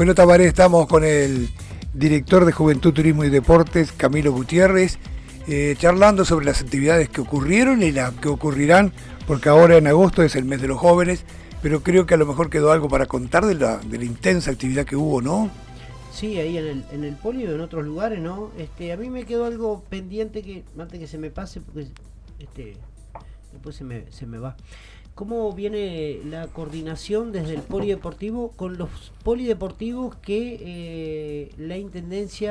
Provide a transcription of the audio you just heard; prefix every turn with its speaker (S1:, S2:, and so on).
S1: Bueno, Tabaré, estamos con el director de Juventud, Turismo y Deportes, Camilo Gutiérrez, charlando sobre las actividades que ocurrieron y las que ocurrirán, porque ahora en agosto es el mes de los jóvenes, pero creo que a lo mejor quedó algo para contar de la intensa actividad que hubo, ¿no?
S2: Sí, ahí en el polio y en otros lugares, ¿no? A mí me quedó algo pendiente que antes que se me pase, porque después se me va. ¿Cómo viene la coordinación desde el polideportivo con los polideportivos que la Intendencia